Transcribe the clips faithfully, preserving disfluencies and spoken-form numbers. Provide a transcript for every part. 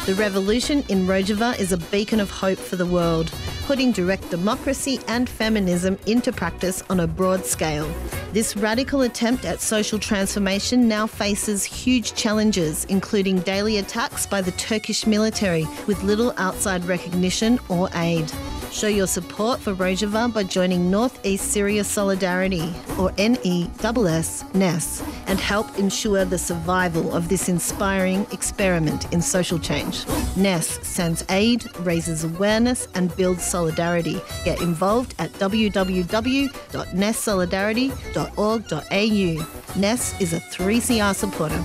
The revolution in Rojava is a beacon of hope for the world, putting direct democracy and feminism into practice on a broad scale. This radical attempt at social transformation now faces huge challenges, including daily attacks by the Turkish military with little outside recognition or aid. Show your support for Rojava by joining North East Syria Solidarity, or N E S S, N E S, and help ensure the survival of this inspiring experiment in social change. N E S sends aid, raises awareness and builds solidarity. Get involved at w w w dot n e s solidarity dot org dot a u. N E S is a three C R supporter.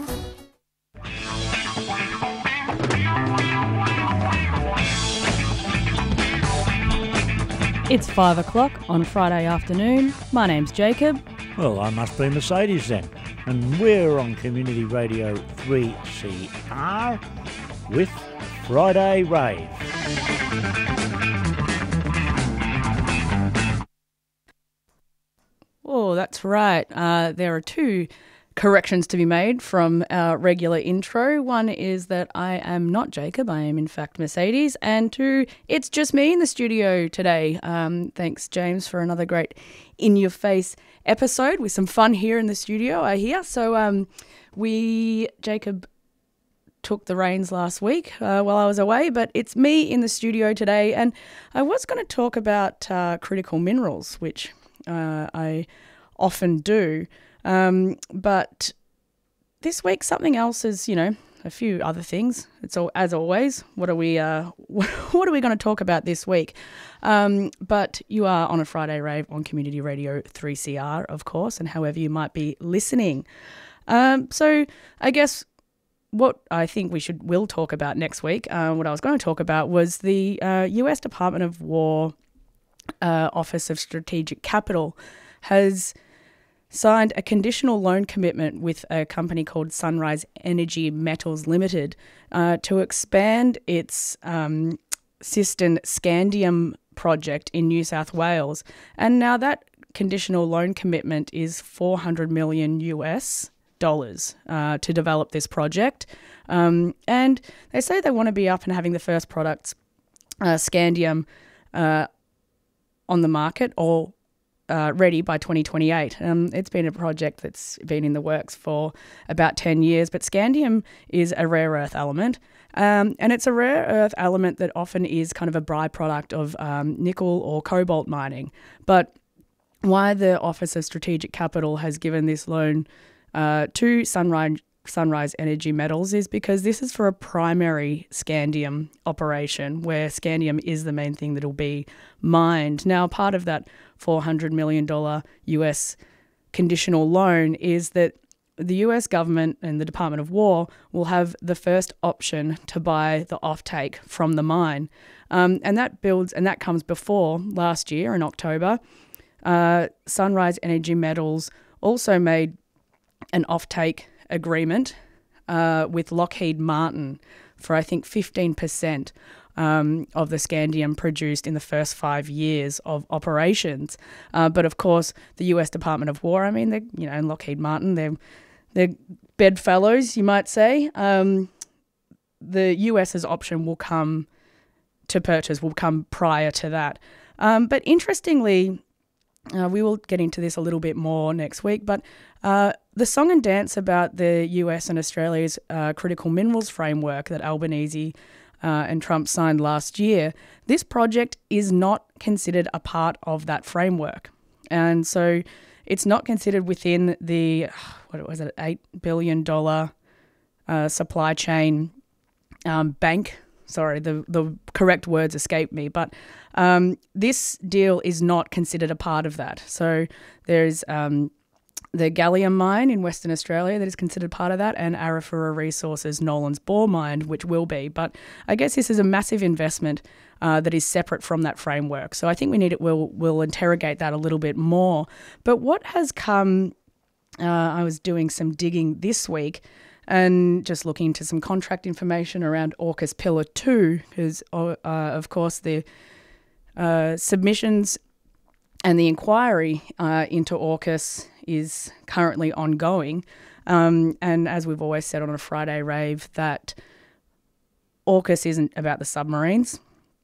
It's five o'clock on Friday afternoon. My name's Jacob. Well, I must be Mercedes then. And we're on Community Radio three C R with Friday Rave. Oh, that's right. Uh, there are two corrections to be made from our regular intro. One is that I am not Jacob, I am in fact Mercedes. And two, it's just me in the studio today. Um, thanks, James, for another great in-your-face episode with some fun here in the studio, I hear. So um, we, Jacob took the reins last week uh, while I was away, but it's me in the studio today. And I was going to talk about uh, critical minerals, which uh, I often do. Um, but this week something else is, you know, a few other things. It's all, as always, what are we, uh, what are we going to talk about this week? Um, but you are on a Friday Rave on Community Radio three C R, of course, and however you might be listening. Um, so I guess what I think we should, will talk about next week, uh, what I was going to talk about was the, uh, U S Department of War, uh, Office of Strategic Capital has signed a conditional loan commitment with a company called Sunrise Energy Metals Limited uh, to expand its um, Sistine Scandium project in New South Wales. And now that conditional loan commitment is four hundred million U S dollars uh, to develop this project. Um, and they say they want to be up and having the first products, uh, scandium, uh, on the market or Uh, ready by twenty twenty-eight. Um, it's been a project that's been in the works for about ten years, but scandium is a rare earth element, um, and it's a rare earth element that often is kind of a byproduct of um, nickel or cobalt mining. But why the Office of Strategic Capital has given this loan uh, to Sunrise Sunrise Energy Metals is because this is for a primary scandium operation where scandium is the main thing that will be mined. Now, part of that four hundred million dollars U S conditional loan is that the U S government and the Department of War will have the first option to buy the offtake from the mine. Um, and that builds, and that comes before last year in October. Uh, Sunrise Energy Metals also made an offtake agreement uh, with Lockheed Martin for, I think, fifteen percent um, of the scandium produced in the first five years of operations. Uh, but of course, the U S Department of War, I mean, they, you know, and Lockheed Martin, they're, they're bedfellows, you might say. Um, the US's option will come to purchase, will come prior to that. Um, but interestingly, Uh, we will get into this a little bit more next week, but uh, the song and dance about the U S and Australia's uh, critical minerals framework that Albanese uh, and Trump signed last year, this project is not considered a part of that framework. And so it's not considered within the, what was it, eight billion dollars uh, supply chain um, bank. Sorry, the, the correct words escape me, but um, this deal is not considered a part of that. So there's um, the gallium mine in Western Australia that is considered part of that, and Arafura Resources Nolan's Bore mine, which will be. But I guess this is a massive investment uh, that is separate from that framework. So I think we need it. We'll, we'll interrogate that a little bit more. But what has come, uh, I was doing some digging this week, and just looking into some contract information around AUKUS Pillar two, because, uh, of course, the uh, submissions and the inquiry uh, into AUKUS is currently ongoing. Um, and as we've always said on a Friday Rave, that AUKUS isn't about the submarines.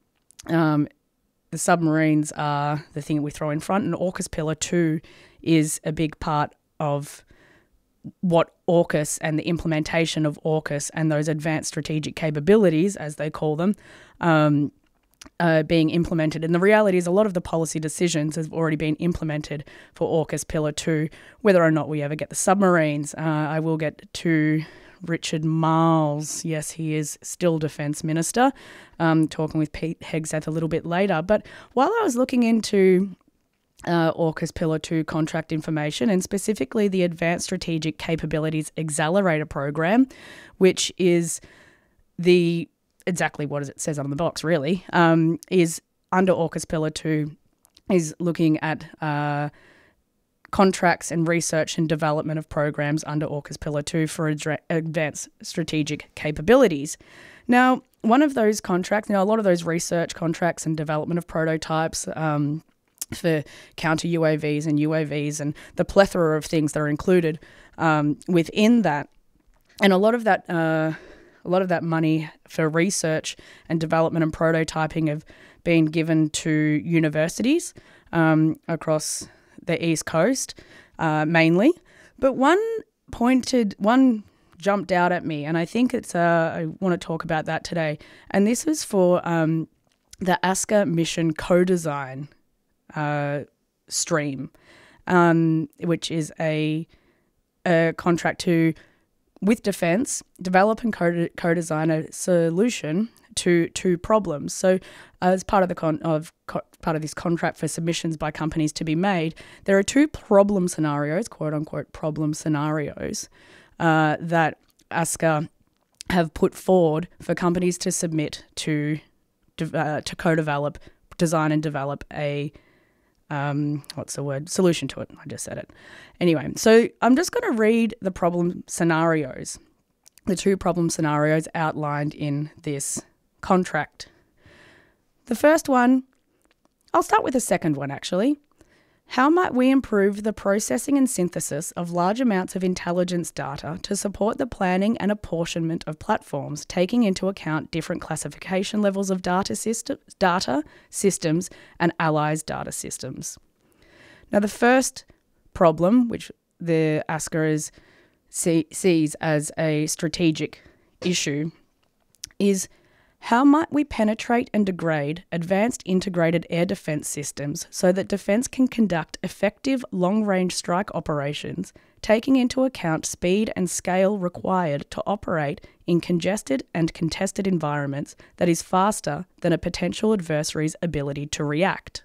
Um, the submarines are the thing that we throw in front, and AUKUS Pillar two is a big part of what AUKUS and the implementation of AUKUS and those advanced strategic capabilities, as they call them, um, uh, being implemented. And the reality is a lot of the policy decisions have already been implemented for AUKUS Pillar two, whether or not we ever get the submarines. Uh, I will get to Richard Marles. Yes, he is still Defence Minister, um, talking with Pete Hegseth a little bit later. But while I was looking into uh, AUKUS Pillar two contract information, and specifically the Advanced Strategic Capabilities Accelerator Program, which is the exactly what it says on the box, really, um, is under AUKUS Pillar two, is looking at uh, contracts and research and development of programs under AUKUS Pillar two for adra- advanced strategic capabilities. Now, one of those contracts, you know, a lot of those research contracts and development of prototypes um, for counter U A Vs and U A Vs and the plethora of things that are included um, within that, and a lot of that, uh, a lot of that money for research and development and prototyping have been given to universities um, across the East Coast, uh, mainly. But one pointed, one jumped out at me, and I think it's, uh, I want to talk about that today. And this is for um, the ASCA mission co-design uh, stream, um, which is a, a contract to, with Defence, develop and co- co-design a solution to two problems. So, as part of the con- of co- part of this contract for submissions by companies to be made, there are two problem scenarios, quote unquote problem scenarios, uh, that ASCA have put forward for companies to submit to de- uh, to co-develop, design and develop a um, what's the word solution to it. I just said it. Anyway, so I'm just going to read the problem scenarios, the two problem scenarios outlined in this contract. The first one, I'll start with the second one actually. How might we improve the processing and synthesis of large amounts of intelligence data to support the planning and apportionment of platforms, taking into account different classification levels of data, system, data systems and allies data systems? Now, the first problem, which the ASCA is, see, sees as a strategic issue, is how might we penetrate and degrade advanced integrated air defence systems so that defence can conduct effective long-range strike operations, taking into account speed and scale required to operate in congested and contested environments that is faster than a potential adversary's ability to react?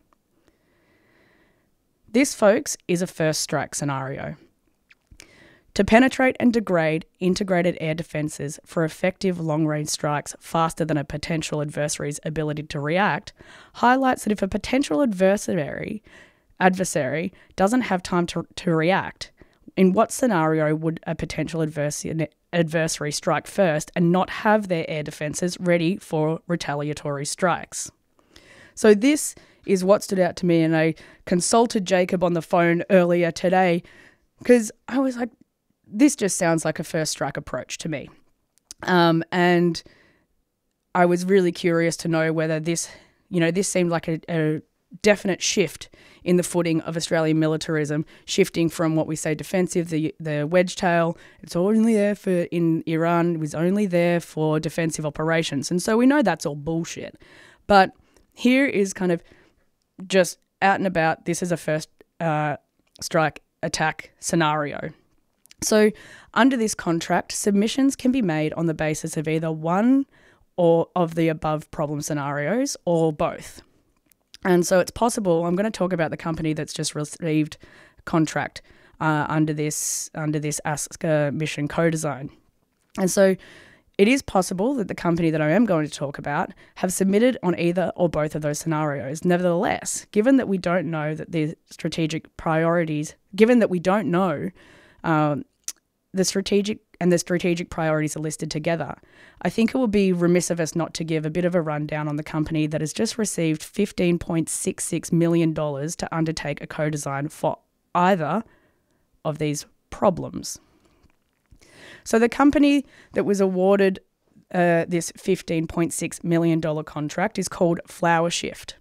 This, folks, is a first strike scenario. To penetrate and degrade integrated air defences for effective long-range strikes faster than a potential adversary's ability to react highlights that if a potential adversary adversary doesn't have time to, to react, in what scenario would a potential adversary, adversary strike first and not have their air defences ready for retaliatory strikes? So this is what stood out to me, and I consulted Jacob on the phone earlier today because I was like, this just sounds like a first strike approach to me. Um, and I was really curious to know whether this, you know, this seemed like a, a definite shift in the footing of Australian militarism, shifting from what we say defensive, the the wedge tail, it's only there for, in Iran, it was only there for defensive operations. And so we know that's all bullshit. But here is kind of just out and about, this is a first uh, strike attack scenario. So under this contract, submissions can be made on the basis of either one or of the above problem scenarios or both. And so it's possible, I'm going to talk about the company that's just received a contract uh, under this under this ASCA mission co-design. And so it is possible that the company that I am going to talk about have submitted on either or both of those scenarios. Nevertheless, given that we don't know that the strategic priorities, given that we don't know um, the strategic and the strategic priorities are listed together, I think it would be remiss of us not to give a bit of a rundown on the company that has just received fifteen point six six million dollars to undertake a co-design for either of these problems. So the company that was awarded uh, this fifteen point six million dollars contract is called Flower Shift.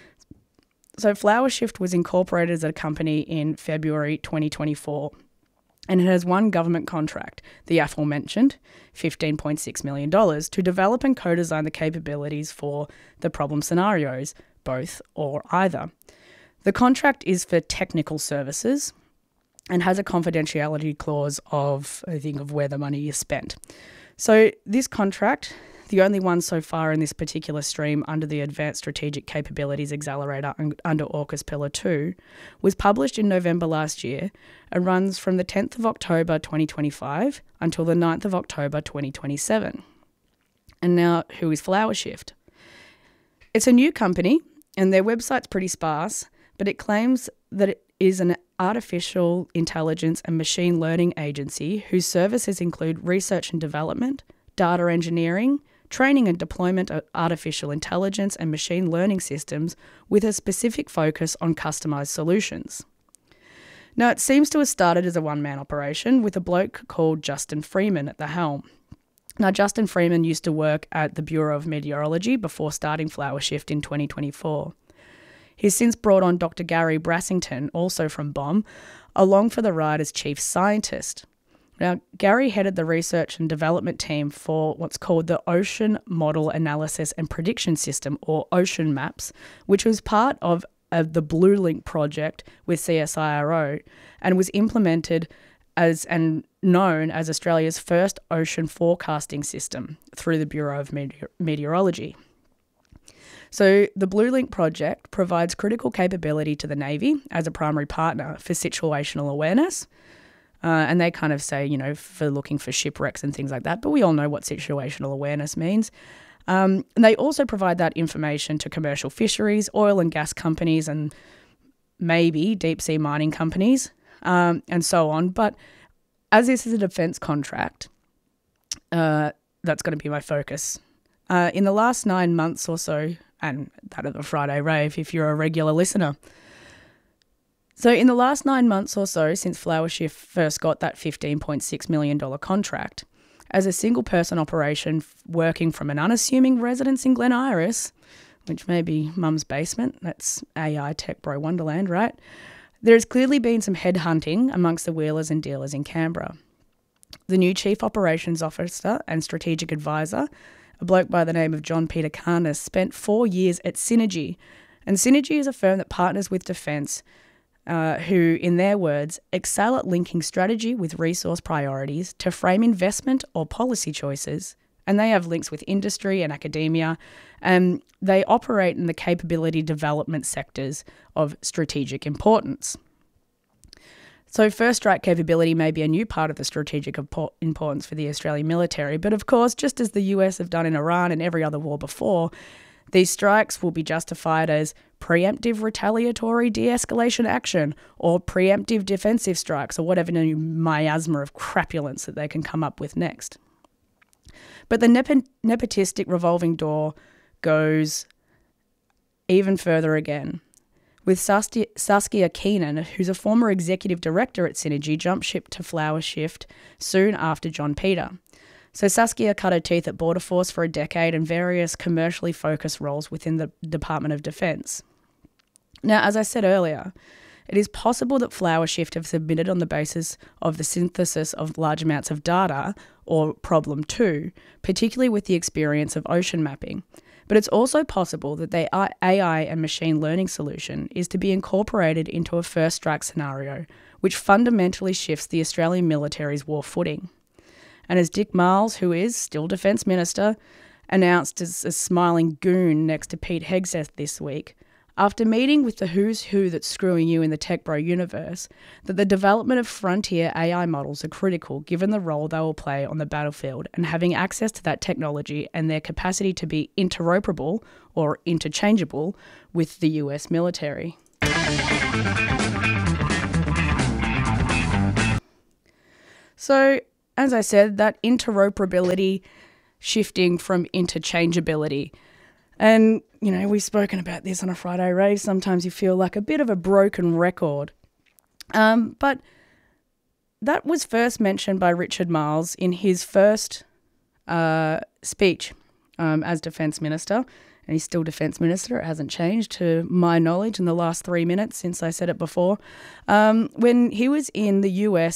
So Flower Shift was incorporated as a company in February twenty twenty-four, and it has one government contract, the aforementioned fifteen point six million dollars, to develop and co-design the capabilities for the problem scenarios, both or either. The contract is for technical services and has a confidentiality clause of, I think, of where the money is spent. So this contract, the only one so far in this particular stream under the Advanced Strategic Capabilities Accelerator under AUKUS Pillar two, was published in November last year and runs from the tenth of October twenty twenty-five until the ninth of October twenty twenty-seven. And now, who is Flower Shift? It's a new company and their website's pretty sparse, but it claims that it is an artificial intelligence and machine learning agency whose services include research and development, data engineering, training and deployment of artificial intelligence and machine learning systems with a specific focus on customised solutions. Now, it seems to have started as a one-man operation with a bloke called Justin Freeman at the helm. Now, Justin Freeman used to work at the Bureau of Meteorology before starting Flower Shift in twenty twenty-four. He's since brought on Doctor Gary Brassington, also from B O M, along for the ride as chief scientist. Now, Gary headed the research and development team for what's called the Ocean Model Analysis and Prediction System, or Ocean Maps, which was part of, of the BlueLink project with C S I R O and was implemented as and known as Australia's first ocean forecasting system through the Bureau of Meteor- Meteorology. So the BlueLink project provides critical capability to the Navy as a primary partner for situational awareness. Uh, and they kind of say, you know, for looking for shipwrecks and things like that. But we all know what situational awareness means. Um, and they also provide that information to commercial fisheries, oil and gas companies, and maybe deep sea mining companies, um, and so on. But as this is a defence contract, uh, that's going to be my focus. Uh, in the last nine months or so, and that of the Friday Rave if you're a regular listener. So in the last nine months or so since Flower Shift first got that fifteen point six million dollars contract, as a single-person operation f- working from an unassuming residence in Glen Iris, which may be mum's basement, that's A I tech bro wonderland, right? There has clearly been some headhunting amongst the wheelers and dealers in Canberra. The new Chief Operations Officer and Strategic Advisor, a bloke by the name of John Peter Carness, spent four years at Synergy. And Synergy is a firm that partners with Defence, uh, who, in their words, excel at linking strategy with resource priorities to frame investment or policy choices. And they have links with industry and academia. And they operate in the capability development sectors of strategic importance. So first strike capability may be a new part of the strategic importance for the Australian military, but of course, just as the U S have done in Iran and every other war before, these strikes will be justified as preemptive retaliatory de-escalation action or preemptive defensive strikes or whatever new miasma of crapulence that they can come up with next. But the nep- nepotistic revolving door goes even further again, with Saskia, Saskia Keenan, who's a former executive director at Synergy, jumped ship to Flower Shift soon after John Peter. So Saskia cut her teeth at Border Force for a decade and various commercially focused roles within the Department of Defence. Now, as I said earlier, it is possible that Flower Shift have submitted on the basis of the synthesis of large amounts of data, or problem two, particularly with the experience of ocean mapping. But it's also possible that their A I and machine learning solution is to be incorporated into a first strike scenario, which fundamentally shifts the Australian military's war footing. And as Dick Marles, who is still Defence Minister, announced as a smiling goon next to Pete Hegseth this week, after meeting with the who's who that's screwing you in the tech bro universe, that the development of frontier A I models are critical given the role they will play on the battlefield, and having access to that technology and their capacity to be interoperable or interchangeable with the U S military. So, as I said, that interoperability shifting from interchangeability. And, you know, we've spoken about this on a Friday Rave. Sometimes you feel like a bit of a broken record. Um, but that was first mentioned by Richard Marles in his first uh, speech um, as Defence Minister, and he's still Defence Minister. It hasn't changed to my knowledge in the last three minutes since I said it before. Um, when he was in the U S